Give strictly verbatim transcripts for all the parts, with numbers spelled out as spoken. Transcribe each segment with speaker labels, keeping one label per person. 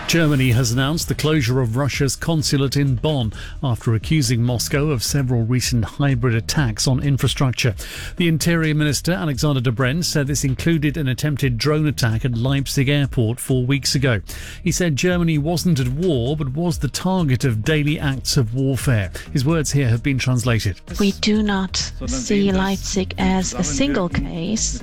Speaker 1: Germany has announced the closure of Russia's consulate in Bonn after accusing Moscow of several recent hybrid attacks on infrastructure. The Interior Minister, Alexander Dobrindt, said this included an attempted drone attack at Leipzig airport four weeks ago. He said Germany wasn't at war, but was the target of daily acts of warfare. His words here have been translated.
Speaker 2: We do not see Leipzig as a single case.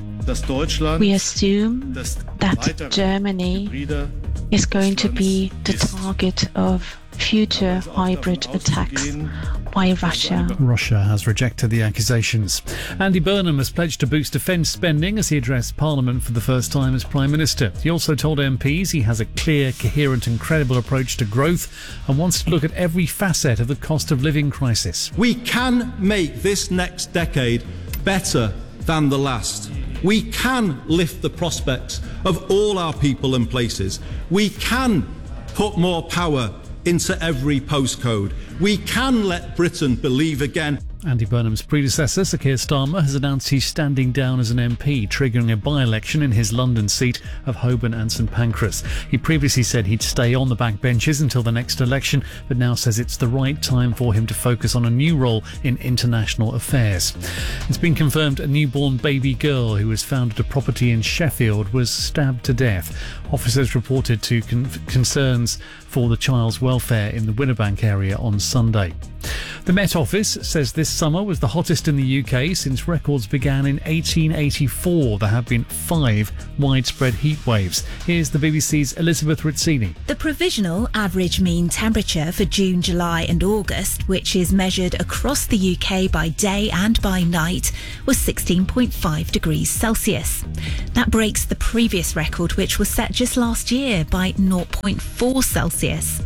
Speaker 2: We assume that Germany is going to be the target of future hybrid attacks by Russia.
Speaker 1: Russia has rejected the accusations. Andy Burnham has pledged to boost defence spending as he addressed Parliament for the first time as Prime Minister. He also told M Ps he has a clear, coherent and credible approach to growth and wants to look at every facet of the cost of living crisis.
Speaker 3: We can make this next decade better than the last. We can lift the prospects of all our people and places. We can put more power into every postcode. We can let Britain believe again.
Speaker 1: Andy Burnham's predecessor, Sir Keir Starmer, has announced he's standing down as an M P, triggering a by-election in his London seat of Holborn and St Pancras. He previously said he'd stay on the backbenches until the next election, but now says it's the right time for him to focus on a new role in international affairs. It's been confirmed a newborn baby girl who was found at a property in Sheffield was stabbed to death. Officers reported to con- concerns for the child's welfare in the Winnerbank area on Sunday. The Met Office says this summer was the hottest in the U K since records began in eighteen eighty-four. There have been five widespread heat waves. Here's the B B C's Elizabeth Rizzini.
Speaker 4: The provisional average mean temperature for June, July and August, which is measured across the U K by day and by night, was sixteen point five degrees Celsius. That breaks the previous record, which was set just last year by zero point four Celsius.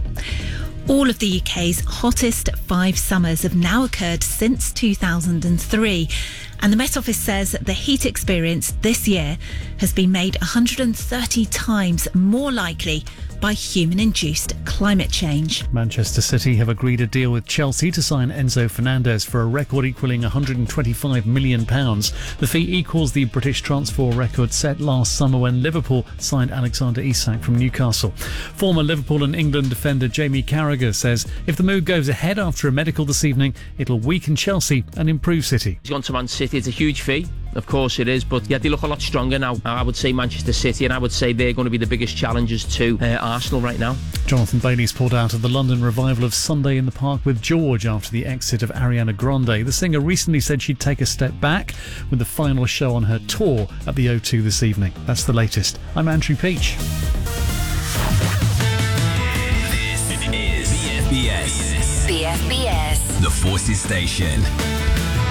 Speaker 4: All of the U K's hottest five summers have now occurred since two thousand three, and the Met Office says the heat experienced this year has been made one hundred thirty times more likely by human-induced climate change.
Speaker 1: Manchester City have agreed a deal with Chelsea to sign Enzo Fernandez for a record equalling one hundred twenty-five million pounds. The fee equals the British transfer record set last summer when Liverpool signed Alexander Isak from Newcastle. Former Liverpool and England defender Jamie Carragher says if the move goes ahead after a medical this evening, it'll weaken Chelsea and improve City.
Speaker 5: He's gone to Man City. It's a huge fee. Of course it is, but yeah, they look a lot stronger now. I would say Manchester City, and I would say they're going to be the biggest challengers to uh, Arsenal right now.
Speaker 1: Jonathan Bailey's pulled out of the London revival of Sunday in the Park with George after the exit of Ariana Grande. The singer recently said she'd take a step back with the final show on her tour at the O two this evening. That's the latest. I'm Andrew Peach.
Speaker 6: This is B F B S. B F B S. The Forces Station.